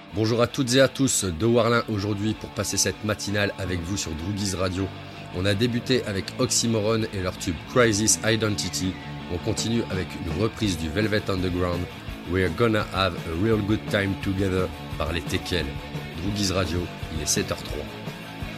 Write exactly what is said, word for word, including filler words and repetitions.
Bonjour à toutes et à tous, De Warlin aujourd'hui pour passer cette matinale avec vous sur Droogies Radio. On a débuté avec Oxymoron et leur tube Crisis Identity. On continue avec une reprise du Velvet Underground, We're Gonna Have a Real Good Time Together par les Tekel. Droogies Radio, il est sept heures zéro trois.